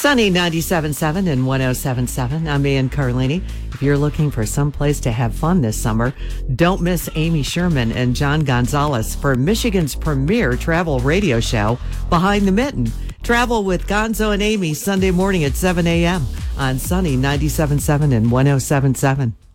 Sunny 97.7 and 107.7. I'm Ann Carlini. If you're looking for some place to have fun this summer, don't miss Amy Sherman and John Gonzalez for Michigan's premier travel radio show, Behind the Mitten. Travel with Gonzo and Amy Sunday morning at 7 a.m. on Sunny 97.7 and 107.7.